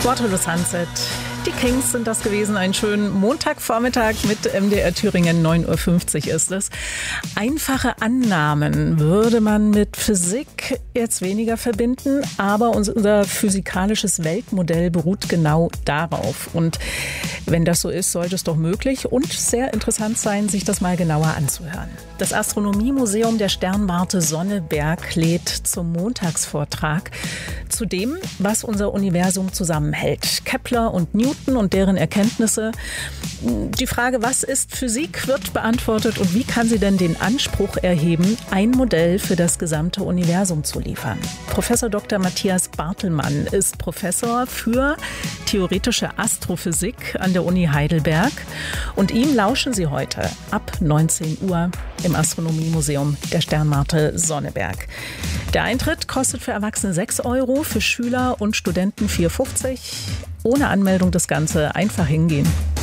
Waterloo Sunset. Die Kings sind das gewesen. Einen schönen Montagvormittag mit MDR Thüringen. 9:50 Uhr ist es. Einfache Annahmen würde man mit Physik jetzt weniger verbinden, aber unser physikalisches Weltmodell beruht genau darauf. Und wenn das so ist, sollte es doch möglich und sehr interessant sein, sich das mal genauer anzuhören. Das Astronomiemuseum der Sternwarte Sonneberg lädt zum Montagsvortrag zu dem, was unser Universum zusammenhält. Kepler und Newton und deren Erkenntnisse. Die Frage, was ist Physik, wird beantwortet und wie kann sie denn den Anspruch erheben, ein Modell für das gesamte Universum zu liefern? Professor Dr. Matthias Bartelmann ist Professor für theoretische Astrophysik an der Uni Heidelberg und ihm lauschen Sie heute ab 19 Uhr im Astronomiemuseum der Sternwarte Sonneberg. Der Eintritt kostet für Erwachsene 6 Euro, für Schüler und Studenten 4,50 €. Ohne Anmeldung das Ganze einfach hingehen.